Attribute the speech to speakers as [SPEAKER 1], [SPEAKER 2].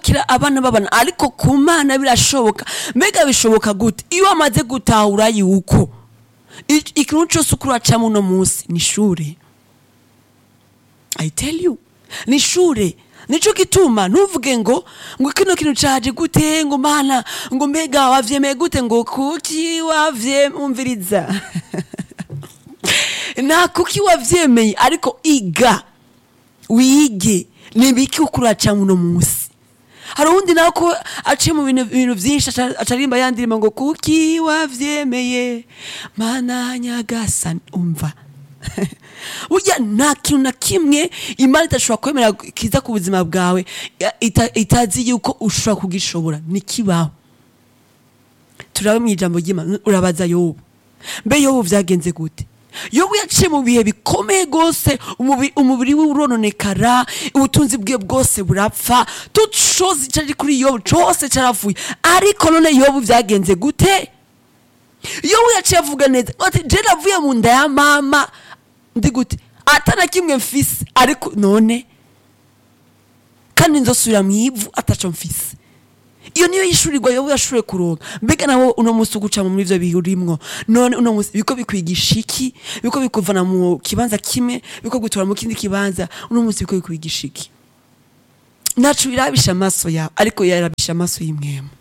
[SPEAKER 1] kwakira abana babana ariko ku Mana birashoboka. Mbega bishoboka gute iyo amaze gutahura yuko ikintu cyose ukuraca muno munsi ni shure. I tell you ni shure. Nico gituma ntuvuge ngo kino kintu caje gute ngo Mana ngo mbega wavyemeye gute ngo kuki wavyumviriza. Na kuki wavyemeye ariko iga wige nibiki ukuraca muno munsi. Hari undi nako aciye mu bintu byinshi acarimba yandirima ngo kuki wavyemeye Mana nyagasani umva. Burya nta kintu na kimwe Imana itashobora kwemera kiza ku buzima bwawe itazi yuko ushobora kugishobora nikibaho. Turabe mu ijambo ry'Imana urabaza Yobu. Mbe Yobu vyagenze gute? Yobu yaciye mu bihe bikomeye gose, umubiri we urononekara, ubutunzi bwe bwose burapfa, tutshozi cyari kuri Yobu cyose cyaravuye. Ariko none Yobu vyagenze gute? Yobu yaciye avuga neza ati je navuye mu nda ya mama ndi gute atana kimwe mfise ariko none kandi nzosubira mu ivu ataco mfise. Iyo niyo yishurirwa Yobu yashuye kuronka. Mbega nawo uno musi uguca mu ivyo bihurimwo none uno musi biko bikwigisha iki? Biko bikuvana mu kibanza kimwe biko gutora mu kindi kibanza uno musi biko bikwigisha iki? Nacu irabisha amaso yawe ariko yarabisha amaso y'imwemo.